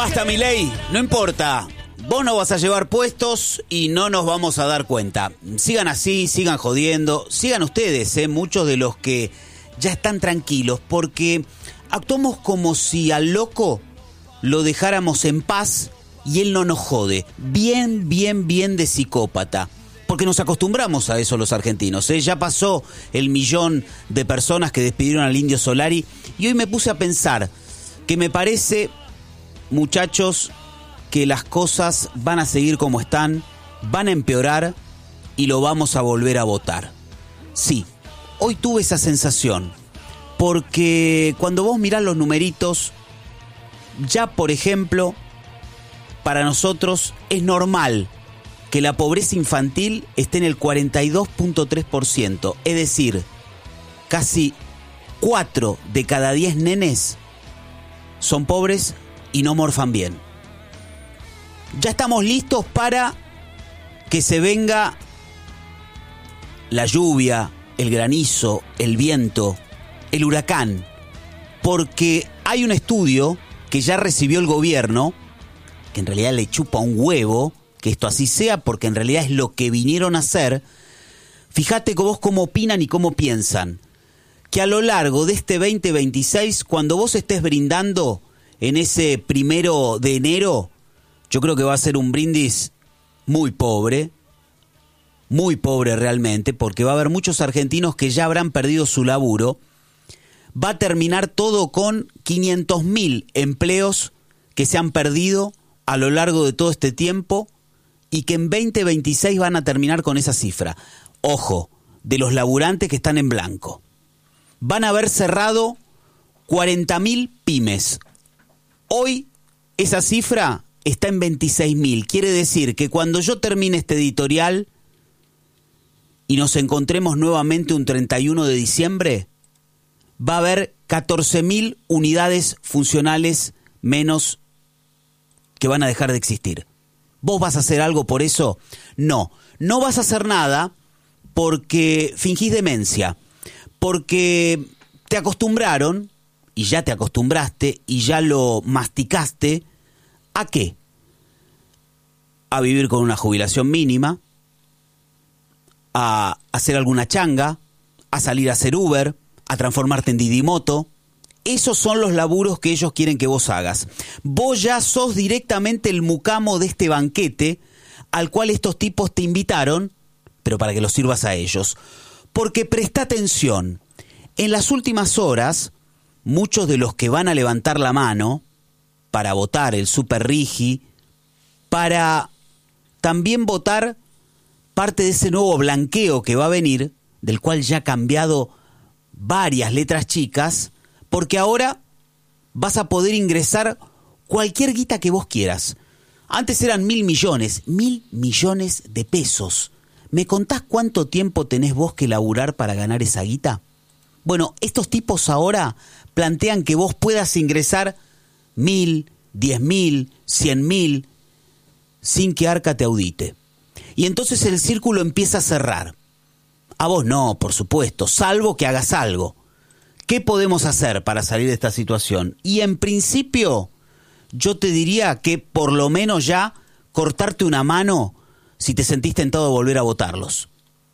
Basta, Milei, no importa. Vos no vas a llevar puestos y no nos vamos a dar cuenta. Sigan así, sigan jodiendo, sigan ustedes, muchos de los que ya están tranquilos, porque actuamos como si al loco lo dejáramos en paz y él no nos jode. Bien de psicópata. Porque nos acostumbramos a eso los argentinos, Ya pasó el 1.000.000 de personas que despidieron al Indio Solari y hoy me puse a pensar que me parece, muchachos, que las cosas van a seguir como están, van a empeorar y lo vamos a volver a votar. Sí, hoy tuve esa sensación, porque cuando vos mirás los numeritos, ya por ejemplo, para nosotros es normal que la pobreza infantil esté en el 42.3%, es decir, casi 4 de cada 10 nenes son pobres y no morfan bien. Ya estamos listos para que se venga la lluvia, el granizo, el viento, el huracán, porque hay un estudio que ya recibió el gobierno, que en realidad le chupa un huevo que esto así sea, porque en realidad es lo que vinieron a hacer. Fíjate vos cómo opinan y cómo piensan, que a lo largo de este 2026, cuando vos estés brindando en ese 1 de enero, yo creo que va a ser un brindis muy pobre realmente, porque va a haber muchos argentinos que ya habrán perdido su laburo. Va a terminar todo con 500.000 empleos que se han perdido a lo largo de todo este tiempo y que en 2026 van a terminar con esa cifra. Ojo, de los laburantes que están en blanco. Van a haber cerrado 40.000 pymes. Hoy esa cifra está en 26.000. Quiere decir que cuando yo termine este editorial y nos encontremos nuevamente un 31 de diciembre, va a haber 14.000 unidades funcionales menos que van a dejar de existir. ¿Vos vas a hacer algo por eso? No vas a hacer nada porque fingís demencia, porque te acostumbraron, y ya te acostumbraste, y ya lo masticaste. ¿A qué? A vivir con una jubilación mínima, a hacer alguna changa, a salir a hacer Uber, a transformarte en Didimoto. Esos son los laburos que ellos quieren que vos hagas. Vos ya sos directamente el mucamo de este banquete al cual estos tipos te invitaron, pero para que los sirvas a ellos. Porque presta atención, en las últimas horas, muchos de los que van a levantar la mano para votar el Super Rigi, para también votar parte de ese nuevo blanqueo que va a venir, del cual ya ha cambiado varias letras chicas, porque ahora vas a poder ingresar cualquier guita que vos quieras. Antes eran 1.000 millones, 1.000 millones de pesos. ¿Me contás cuánto tiempo tenés vos que laburar para ganar esa guita? Bueno, estos tipos ahora plantean que vos puedas ingresar 1.000, 10.000, 100.000 sin que Arca te audite. Y entonces el círculo empieza a cerrar. A vos no, por supuesto, salvo que hagas algo. ¿Qué podemos hacer para salir de esta situación? Y en principio, yo te diría que por lo menos ya cortarte una mano si te sentís tentado de volver a votarlos.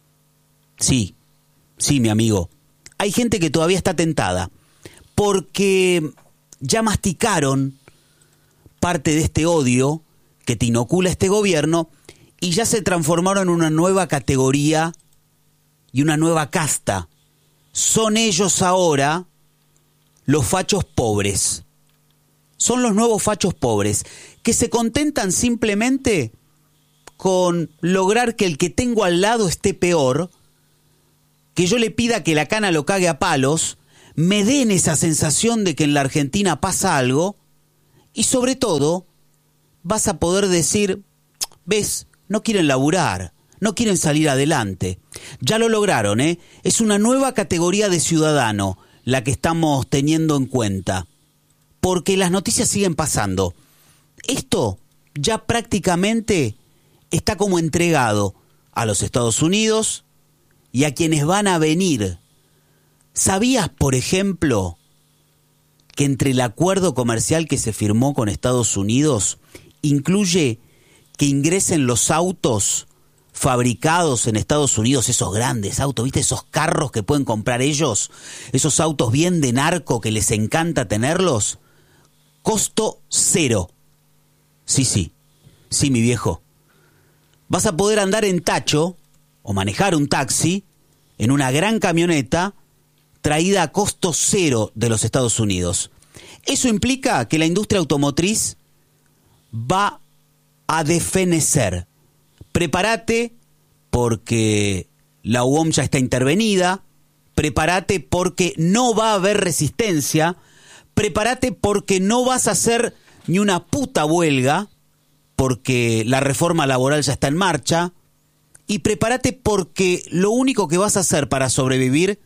Sí, mi amigo. Hay gente que todavía está tentada porque ya masticaron parte de este odio que te inocula este gobierno y ya se transformaron en una nueva categoría y una nueva casta. Son ellos ahora los fachos pobres. Son los nuevos fachos pobres que se contentan simplemente con lograr que el que tengo al lado esté peor, que yo le pida que la cana lo cague a palos, me den esa sensación de que en la Argentina pasa algo y sobre todo vas a poder decir, ves, no quieren laburar, no quieren salir adelante. Ya lo lograron, ¿eh? Es una nueva categoría de ciudadano la que estamos teniendo en cuenta. Porque las noticias siguen pasando. Esto ya prácticamente está como entregado a los Estados Unidos y a quienes van a venir. ¿Sabías, por ejemplo, que entre el acuerdo comercial que se firmó con Estados Unidos incluye que ingresen los autos fabricados en Estados Unidos, esos grandes autos, ¿viste? Esos carros que pueden comprar ellos, esos autos bien de narco que les encanta tenerlos, costo cero. Sí, mi viejo. Vas a poder andar en tacho o manejar un taxi en una gran camioneta traída a costo cero de los Estados Unidos. Eso implica que la industria automotriz va a defenecer. Prepárate porque la UOM ya está intervenida, prepárate porque no va a haber resistencia, prepárate porque no vas a hacer ni una puta huelga, porque la reforma laboral ya está en marcha, y prepárate porque lo único que vas a hacer para sobrevivir,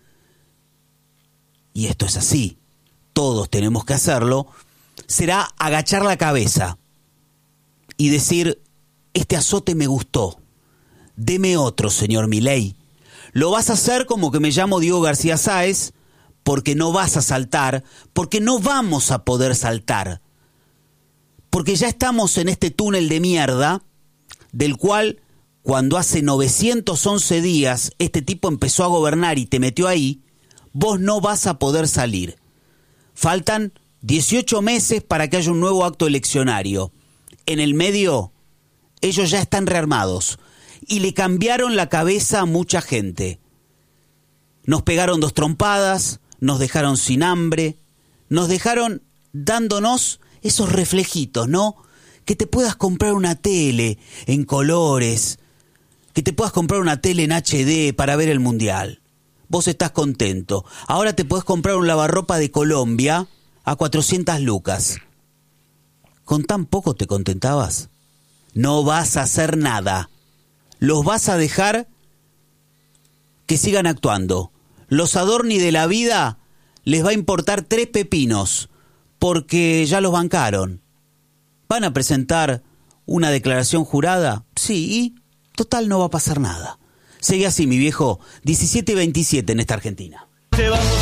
y esto es así, todos tenemos que hacerlo, será agachar la cabeza y decir: este azote me gustó, deme otro, señor Milei. Lo vas a hacer como que me llamo Diego García Sáez, porque no vas a saltar, porque no vamos a poder saltar, porque ya estamos en este túnel de mierda, del cual cuando hace 911 días este tipo empezó a gobernar y te metió ahí, vos no vas a poder salir. Faltan 18 meses para que haya un nuevo acto eleccionario. En el medio, ellos ya están rearmados y le cambiaron la cabeza a mucha gente. Nos pegaron 2 trompadas, nos dejaron sin hambre, nos dejaron dándonos esos reflejitos, ¿no? Que te puedas comprar una tele en colores, que te puedas comprar una tele en HD para ver el Mundial. Vos estás contento. Ahora te podés comprar un lavarropa de Colombia a 400 lucas. ¿Con tan poco te contentabas? No vas a hacer nada. Los vas a dejar que sigan actuando. Los Adorni de la vida les va a importar 3 pepinos, porque ya los bancaron. ¿Van a presentar una declaración jurada? Sí, y total no va a pasar nada. Sigue así, mi viejo. 17 y 27 en esta Argentina.